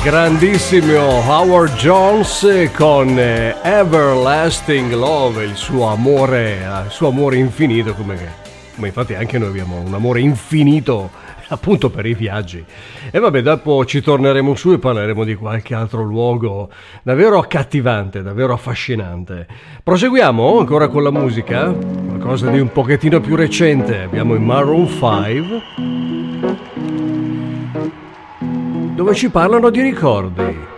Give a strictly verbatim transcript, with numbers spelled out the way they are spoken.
Grandissimo Howard Jones con Everlasting Love, il suo amore, il suo amore infinito, come, come infatti anche noi abbiamo un amore infinito appunto per i viaggi. E vabbè, dopo ci torneremo su e parleremo di qualche altro luogo davvero accattivante, davvero affascinante. Proseguiamo ancora con la musica, qualcosa di un pochettino più recente. Abbiamo i Maroon five, dove ci parlano di ricordi.